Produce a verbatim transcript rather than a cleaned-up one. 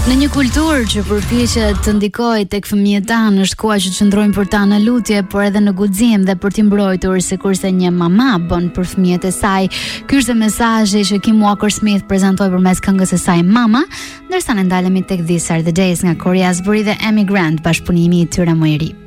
Në një kulturë që përpiqet të ndikojë tek fëmijët tanë, është koha që të qëndrojmë për ta në lutje, por edhe në guxim dhe për t'i mbrojtur, sikurse një mama bën për fëmijët e saj. Ky është mesazhi që Kim Walker Smith prezantoi përmes këngës së saj Mama, ndërsa ne ndalemi tek These Are The Days nga Corey Asbury dhe Amy Grant, bashkëpunimi i tyre më i ri.